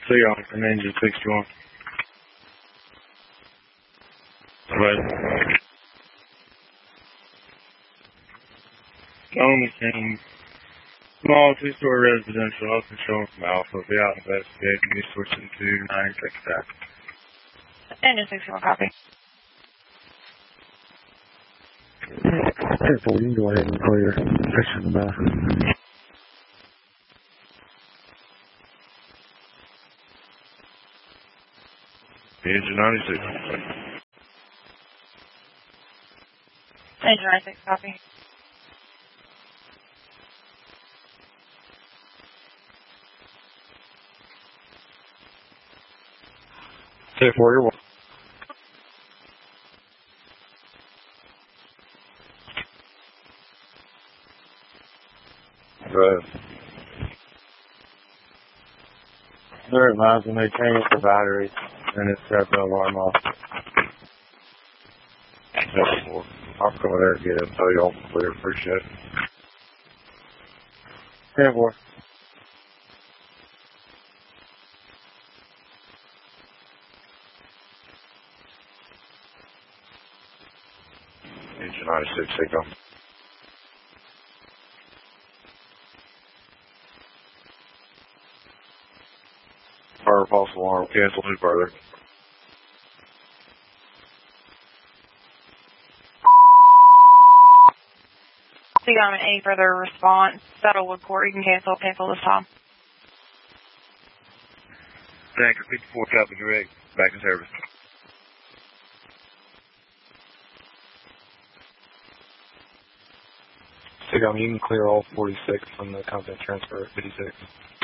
See y'all from Engine 61. Right. On the scene. Small two-story residential, open showing from Alpha. Be out investigating. Be switching to 96 staff. Engine 61, copy. Careful, you can go ahead and clear section of the bathroom. Engine 96. Engine 96, copy. Say for your Right. They're advising they changed the battery and it set the alarm off. I'll go there and get it and tell you all clear. Appreciate it. 10-4. Engine 96, signal. Fire false alarm, cancel any further. See, any further response, settle with court. You can cancel this time. Tanker 54, copy direct. Back in service. you can clear all 46 from the content transfer at 56.